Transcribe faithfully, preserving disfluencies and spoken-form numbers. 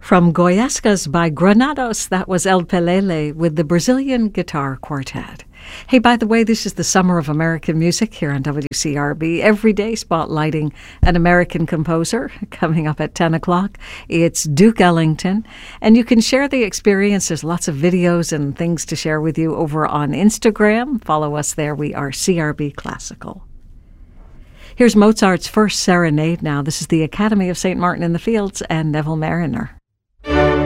From Goyescas by Granados, that was El Pelele with the Brazilian Guitar Quartet. Hey, by the way, this is the Summer of American Music here on W C R B. Every day spotlighting an American composer. Coming up at ten o'clock, it's Duke Ellington. And you can share the experience. There's lots of videos and things to share with you over on Instagram. Follow us there. We are C R B Classical. Here's Mozart's first serenade now. This is the Academy of Saint Martin in the Fields and Neville Mariner.